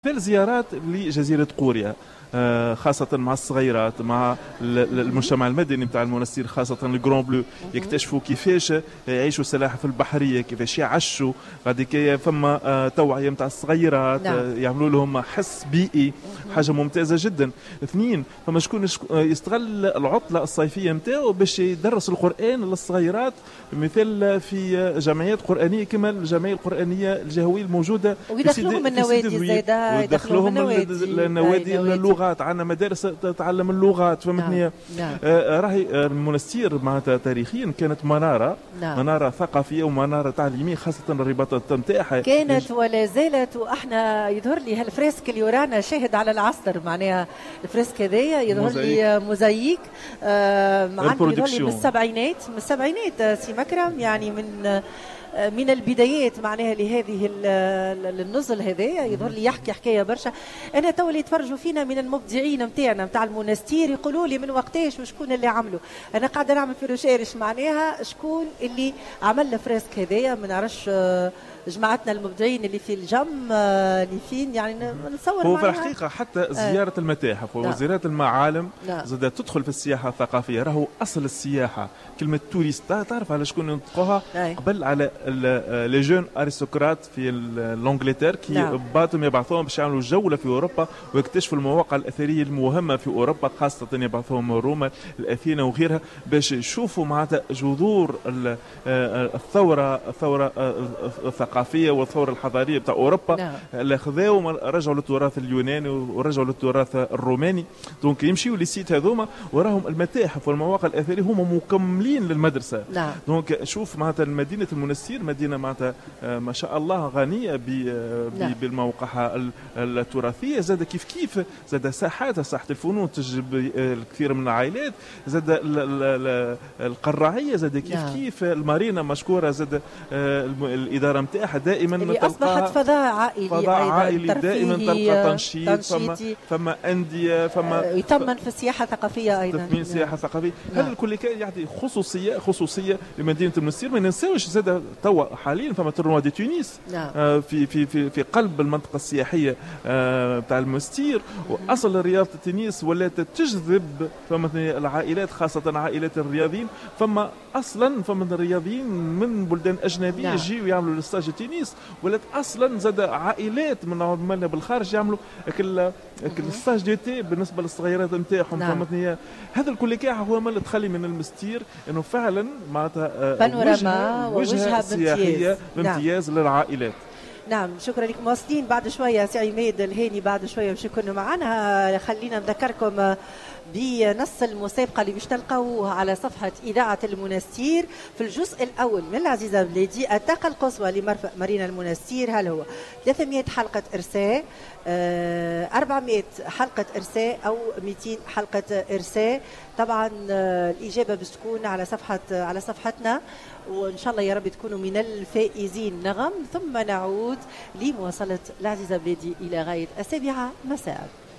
في الزيارات لجزيرة قوريا، خاصة مع الصغيرات، مع المجتمع المدني نتاع المنستير، خاصة الجرون بلو، يكتشفوا كيفاش يعيشوا السلاحف البحرية، كيفاش يعشوا، بعد كي فما توعية نتاع الصغيرات، يعملوا لهم حس بيئي، حاجة ممتازة جدا. اثنين، فما شكون يستغل العطلة الصيفية نتاعو باش يدرس القرآن للصغيرات، مثل في جمعيات قرآنية كما الجمعية القرآنية الجهوية الموجودة، ويدخلوهم النوادي زايدة، ويدخلوهم النوادي اللغات. عندنا مدارس تتعلم اللغات، فهمتني. راهي المنستير معناتها تاريخيا كانت منارة ثقافية ومنارة تعليمية، خاصة الرباطات نتاعها كانت ولا زالت. واحنا يظهر لي هالفريسك اللي ورانا شاهد على العصر، معناها الفريسك هذايا يظهر لي موزايك، يظهر لي من السبعينات سي مكرم، يعني من البدايات معناها لهذه النزل هذايا. يظهر لي يحكي حكايه برشا. انا تو اللي يتفرجوا فينا من المبدعين نتاعنا نتاع المنستير يقولوا لي من وقتاش وشكون اللي عملوا. انا قاعده نعمل في ريشيرش معناها شكون اللي عمل الفريسك هذايا. ما نعرفش جماعتنا المبدعين اللي في الجم اللي فين، يعني نتصور هو في الحقيقه حتى زياره المتاحف وزيارات المعالم زاد تدخل في السياحه الثقافيه. راهو اصل السياحه كلمه توريست تعرف على شكون ينطقوها قبل؟ على لي جون ارستقراط في لانجلتير كي باتهم يبعثوهم باش يعملوا جوله في اوروبا ويكتشفوا المواقع الاثريه المهمه في اوروبا، خاصه يبعثوهم روما، الاثينا وغيرها، باش يشوفوا معناتها جذور الثوره الثقافيه والثوره الحضاريه بتاع اوروبا. اللي خذاو رجعوا للتراث اليوناني ورجعوا للتراث الروماني. دونك يمشيوا للسيت هذوما وراهم المتاحف والمواقع الاثريه هما مكملين للمدرسه. دونك شوف معناتها مدينه المنستير مدينه معناتها ما شاء الله غنيه بالموقعها التراثيه، زاد كيف زاد ساحات، ساحه الفنون تجذب الكثير من العائلات، زاد القراعيه، زاد كيف المارينا مشكوره، زاد الاداره نتاعها دائما اللي اصبحت فضاء عائلي دائما تلقى تنشيط، فما انديه، فما يطمن في السياحه الثقافيه ايضا، تثمين سياحه ثقافيه. هذا الكل يعطي خصوصيه لمدينه المنستير. ما ننساوش زاد توا حاليا فما تورنوا دي تونس في قلب المنطقه السياحيه بتاع المنستير، واصل رياضه التنس ولات تجذب فما العائلات، خاصه عائلات الرياضيين. فما الرياضيين من بلدان اجنبيه يجيو يعملوا الستاج التنس، ولات اصلا زاد عائلات من عمالنا بالخارج يعملوا الستاج دي تي بالنسبه للصغيرات نتاعهم. فهمتني. هذا الكل هو ما اللي تخلي من المنستير انه فعلا معناتها بانوراما ووجهه سياحيه بامتياز للعائلات. نعم، شكرا لكم. واصلين بعد شويه سي عماد الهاني، بعد شويه باش يكونوا معنا. خلينا نذكركم بنص المسابقة اللي باش تلقوه على صفحة إذاعة المنستير في الجزء الأول من العزيزة بلادي. الطاقة القصوى لمرفأ مارينا المنستير هل هو 300 حلقة إرساء، 400 حلقة إرساء، أو 200 حلقة إرساء؟ طبعا الإجابة باش تكون على صفحتنا، وإن شاء الله يا رب تكونوا من الفائزين. نغم ثم نعود لمواصلة العزيزة بلادي إلى غاية 7 مساء.